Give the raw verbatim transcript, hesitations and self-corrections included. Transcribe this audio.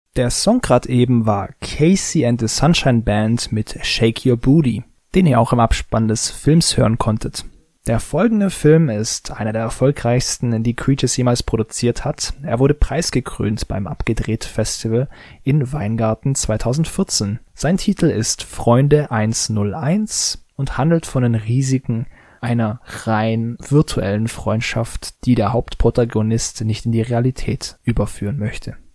Der Song gerade eben war Casey and the Sunshine Band mit Shake Your Booty, den ihr auch im Abspann des Films hören konntet. Der folgende Film ist einer der erfolgreichsten, die Creatures jemals produziert hat. Er wurde preisgekrönt beim Abgedreht-Festival in Weingarten zweitausendvierzehn. Sein Titel ist Freunde hunderteins und handelt von den Risiken einer rein virtuellen Freundschaft, die der Hauptprotagonist nicht in die Realität überführen möchte.